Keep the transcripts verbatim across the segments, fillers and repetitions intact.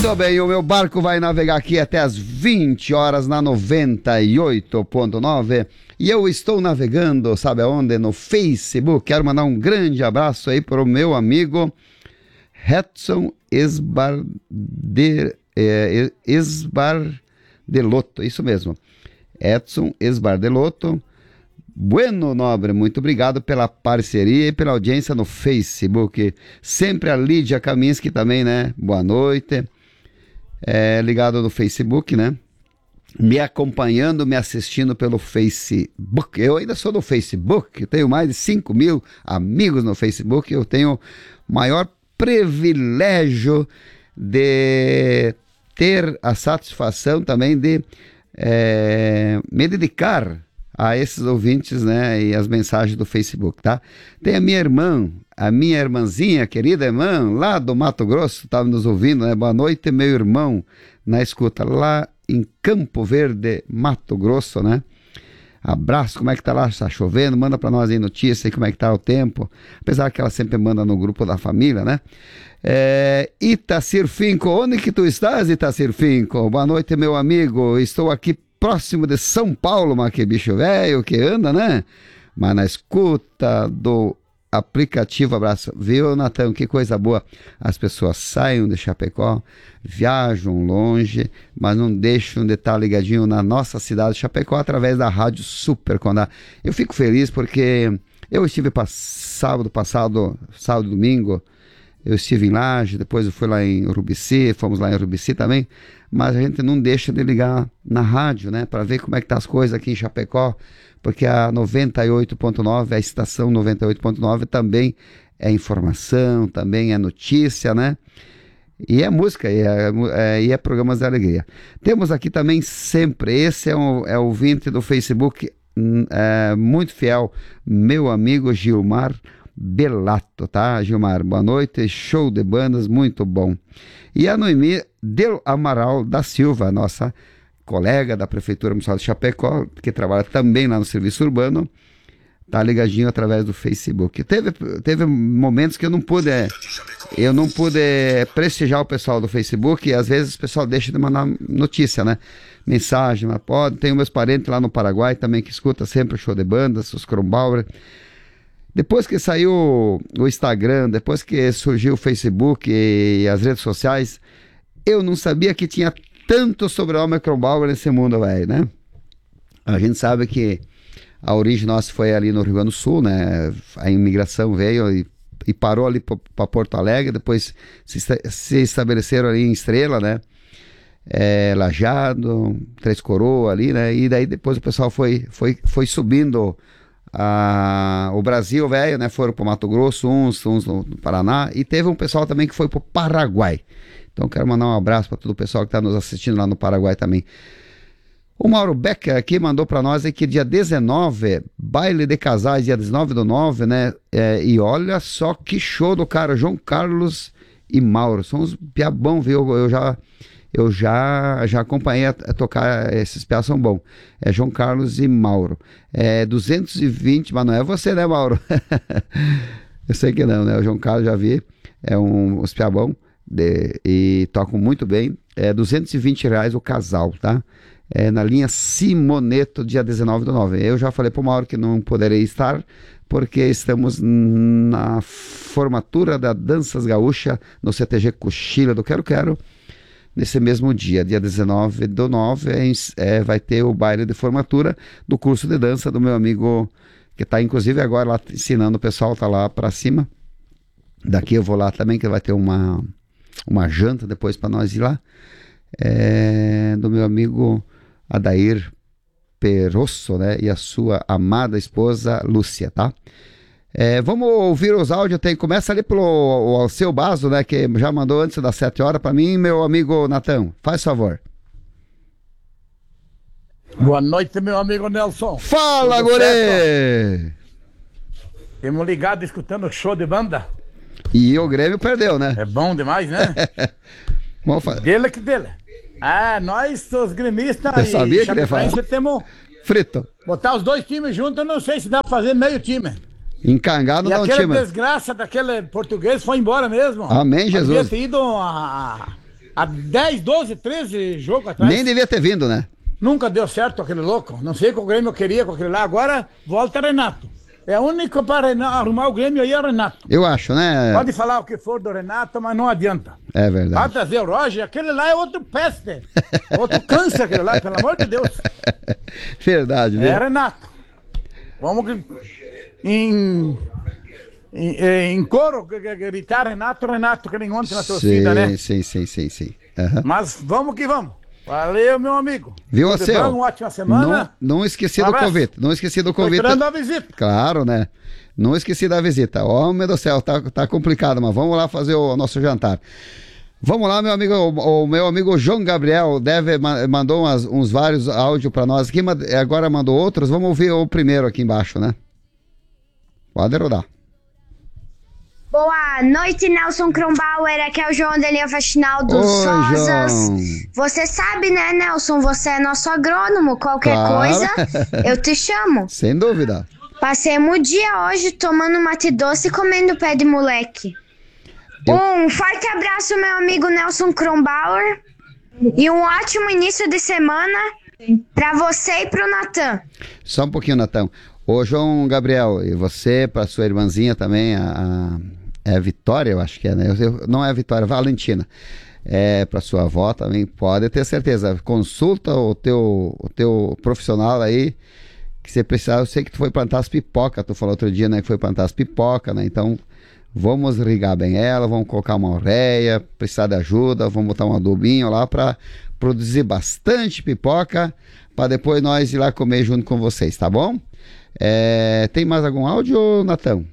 Muito bem, o meu barco vai navegar aqui até as vinte horas na noventa e oito ponto nove e eu estou navegando, sabe aonde? No Facebook. Quero mandar um grande abraço aí para o meu amigo Edson Esbarde, é, Esbardelotto, isso mesmo, Edson Esbardelotto. Bueno, nobre, muito obrigado pela parceria e pela audiência no Facebook. Sempre a Lídia Kaminski também, né? Boa noite. É, ligado no Facebook, né? Me acompanhando, me assistindo pelo Facebook. Eu ainda sou no Facebook, tenho mais de cinco mil amigos no Facebook. Eu tenho o maior privilégio de ter a satisfação também de é, me dedicar a esses ouvintes, né, e as mensagens do Facebook, tá? Tem a minha irmã, a minha irmãzinha, querida irmã, lá do Mato Grosso, estava nos ouvindo, né? Boa noite, meu irmão, na escuta, lá em Campo Verde, Mato Grosso, né? Abraço, como é que tá lá? Está chovendo? Manda para nós aí notícia aí, como é que tá o tempo, apesar que ela sempre manda no grupo da família, né? É, Itacir Finco, onde que tu estás, Itacir Finco? Boa noite, meu amigo, estou aqui próximo de São Paulo, mas que bicho velho que anda, né? Mas na escuta do aplicativo, abraço. Viu, Natão? Que coisa boa. As pessoas saem de Chapecó, viajam longe, mas não deixam de estar ligadinho na nossa cidade de Chapecó através da Rádio Super Condá. Eu fico feliz porque eu estive pa- sábado passado, sábado e domingo, eu estive em Laje, depois eu fui lá em Urubici, fomos lá em Urubici também, mas a gente não deixa de ligar na rádio, né, para ver como é que tá as coisas aqui em Chapecó, porque a noventa e oito ponto nove, a estação noventa e oito ponto nove também é informação, também é notícia, né, e é música, e é, é, e é programas de alegria. Temos aqui também sempre, esse é o, é o ouvinte do Facebook, é, muito fiel, meu amigo Gilmar Belato, tá, Gilmar? Boa noite, show de bandas, muito bom. E a Noemi Del Amaral da Silva, nossa colega da Prefeitura Municipal de Chapecó, que trabalha também lá no Serviço Urbano, tá ligadinho através do Facebook. Teve, teve momentos que eu não pude, eu não pude prestigiar o pessoal do Facebook, e às vezes o pessoal deixa de mandar notícia, né? Mensagem, mas pode. Tenho meus parentes lá no Paraguai também que escuta sempre o show de bandas, os Kronbauer. Depois que saiu o Instagram, depois que surgiu o Facebook e as redes sociais, eu não sabia que tinha tanto sobrenome Kronbauer nesse mundo, velho, né? A gente sabe que a origem nossa foi ali no Rio Grande do Sul, né? A imigração veio e, e parou ali para Porto Alegre, depois se, se estabeleceram ali em Estrela, né? É, Lajeado, Três Coroas ali, né? E daí depois o pessoal foi, foi, foi subindo a, o Brasil, velho, né? Foram para o Mato Grosso, uns, uns no, no Paraná, e teve um pessoal também que foi para o Paraguai. Então quero mandar um abraço para todo o pessoal que está nos assistindo lá no Paraguai também. O Mauro Becker aqui mandou para nós aí que dia dezenove, baile de casais, dia dezenove do nove, né? É, e olha só que show do cara, João Carlos e Mauro. São uns piabão, viu? Eu já, eu já, já acompanhei a, a tocar, esses piabos são bons. É João Carlos e Mauro. É duzentos e vinte, mas não é você, né, Mauro? Eu sei que não, né? O João Carlos já vi, é um, uns piabão. De, e tocam muito bem, é duzentos e vinte reais o casal, tá? É na linha Simoneto, dia dezenove do nove. Eu já falei para o Mauro que não poderei estar, porque estamos na formatura da Danças Gaúcha no C T G Cochilha do Quero Quero, nesse mesmo dia, dia dezenove do nove, é, é, vai ter o baile de formatura do curso de dança do meu amigo, que está inclusive agora lá ensinando o pessoal, tá lá para cima. Daqui eu vou lá também, que vai ter uma... uma janta depois para nós ir lá, é, do meu amigo Adair Perosso, né, e a sua amada esposa Lúcia, tá? É, vamos ouvir os áudios, tem, começa ali pelo o Alceu Basso, né, que já mandou antes das sete horas para mim, meu amigo Natão, faz favor. Boa noite, meu amigo Nelson. Fala, guri! Temos ligado escutando o show de banda. E o Grêmio perdeu, né? É bom demais, né? Vamos fazer. Dele que dele. Ah, nós, os gremistas Eu sabia que ele ia falar. temos... Frito. Botar os dois times juntos, eu não sei se dá pra fazer meio time. Encangado e não time. E aquela desgraça daquele português foi embora mesmo. Amém, Jesus. Havia ter ido a, há dez, doze, treze jogos atrás. Nem devia ter vindo, né? Nunca deu certo aquele louco. Não sei o que o Grêmio queria com aquele lá. Agora volta Renato. É o único para arrumar o Grêmio aí é o Renato. Eu acho, né? Pode falar o que for do Renato, mas não adianta. É verdade. Pode trazer o Roger, aquele lá é outro peste. Outro câncer aquele lá, pelo amor de Deus. Verdade, né? É Renato. Vamos em, em, em coro gritar Renato, Renato, que nem ontem na torcida, né? Sim, sim, sim, sim. Uhum. Mas vamos que vamos. Valeu, meu amigo. Viu, você? Uma ótima semana. Não, não esqueci Um do abraço. convite. Não esqueci do convite. Tô esperando a visita. Claro, né? Não esqueci da visita. Ó, meu Deus do céu, tá, tá complicado, mas vamos lá fazer o nosso jantar. Vamos lá, meu amigo, o, o meu amigo João Gabriel deve, mandou umas, uns vários áudios para nós aqui, agora mandou outros. Vamos ouvir o primeiro aqui embaixo, né? Pode rodar. Boa noite, Nelson Kronbauer, aqui é o João da linha Faxinal dos Oi, Sozas. João. Você sabe, né, Nelson? Você é nosso agrônomo. Qualquer Claro. coisa, eu te chamo. Sem dúvida. Passemos o dia hoje tomando mate doce e comendo pé de moleque. Eu- Um forte abraço, meu amigo Nelson Kronbauer. E um ótimo início de semana pra você e pro Natan. Só um pouquinho, Natão. Ô, João Gabriel, e você, para sua irmãzinha também, a, a- é a Vitória, eu acho que é, né? Eu- eu- não é a Vitória, Valentina. É, para sua avó também, pode ter certeza. Consulta o teu, o teu profissional aí, que você precisar. Eu sei que tu foi plantar as pipocas, tu falou outro dia, né, que foi plantar as pipocas, né? Então, vamos irrigar bem ela, vamos colocar uma ureia, precisar de ajuda, vamos botar um adubinho lá para produzir bastante pipoca, para depois nós ir lá comer junto com vocês, tá bom? É, tem mais algum áudio, Natão?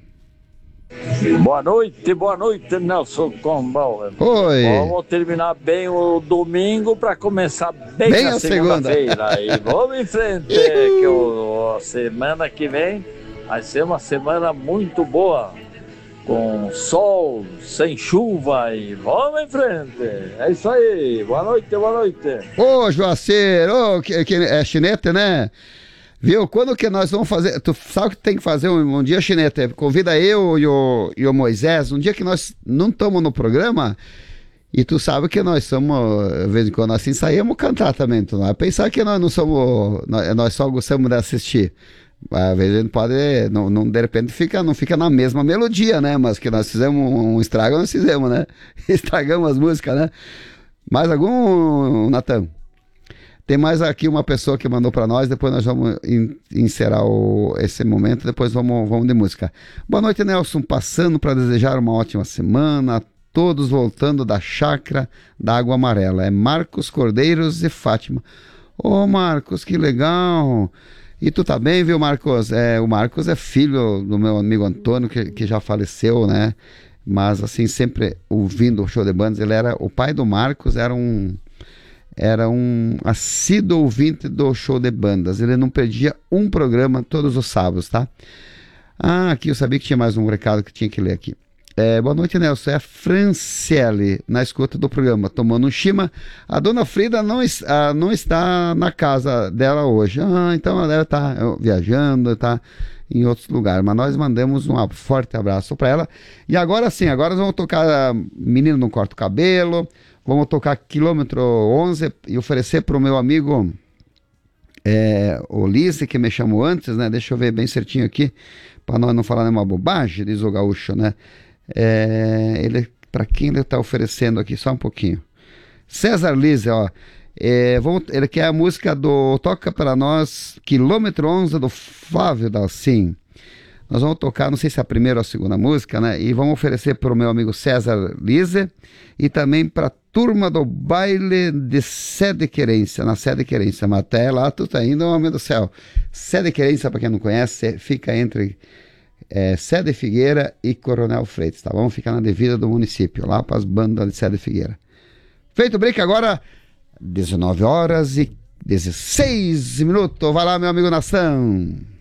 Boa noite, boa noite, Nelson Kronbauer. Oi. Vamos terminar bem o domingo para começar bem, Bem a a segunda. segunda-feira. E vamos em frente, que o, a semana que vem vai ser uma semana muito boa. Com sol, sem chuva e vamos em frente. É isso aí. Boa noite, boa noite. Ô, Joacer, ô, que, que é chinete, né? Viu? Quando que nós vamos fazer? Tu sabe o que tem que fazer um, um dia, chinete? Convida eu e o, e o Moisés, um dia que nós não estamos no programa, e tu sabe que nós somos, de vez em quando assim, saímos cantar também. Tu não vai pensar que nós não somos, nós, nós só gostamos de assistir. Às vezes a gente pode, não, não, de repente fica, não fica na mesma melodia, né? Mas que nós fizemos um, um estrago, nós fizemos, né? Estragamos as músicas, né? Mais algum, Natan? Tem mais aqui uma pessoa que mandou para nós, depois nós vamos in, encerrar o, esse momento, depois vamos, vamos de música. Boa noite, Nelson, passando para desejar uma ótima semana a todos voltando da chácara da Água Amarela. É Marcos Cordeiros e Fátima. Ô, Marcos, que legal! E tu tá bem, viu, Marcos? É, o Marcos é filho do meu amigo Antônio, que, que já faleceu, né? Mas, assim, sempre ouvindo o show de bandas, ele era... O pai do Marcos era um... Era um assíduo ouvinte do show de bandas. Ele não perdia um programa todos os sábados, tá? Ah, aqui eu sabia que tinha mais um recado que tinha que ler aqui. É, boa noite, Nelson. É a Franciele, na escuta do programa, tomando um chima. A dona Frida não, ah, não está na casa dela hoje. Ah, então ela deve estar viajando, está em outros lugares. Mas nós mandamos um forte abraço para ela. E agora sim, agora nós vamos tocar Menino Não Corta o Cabelo. Vamos tocar Quilômetro onze e oferecer para o meu amigo é, o Lise, que me chamou antes, né? Deixa eu ver bem certinho aqui, para nós não falar nenhuma bobagem, diz o gaúcho, né? É, ele, para quem ele está oferecendo aqui, só um pouquinho. César Lise, ó. É, vamos, ele quer a música do Toca para Nós, Quilômetro onze, do Flávio Dalcin. Nós vamos tocar, não sei se é a primeira ou a segunda música, né? E vamos oferecer para o meu amigo César Lise e também para a turma do baile de Sede Querência, na Sede Querência. Mas até lá tu tá indo, meu Deus do céu. Sede Querência, para quem não conhece, fica entre é, Sede Figueira e Coronel Freitas, tá bom? Fica na devida do município, lá para as bandas de Sede Figueira. Feito o break agora, dezenove horas e dezesseis minutos. Vai lá, meu amigo Nação.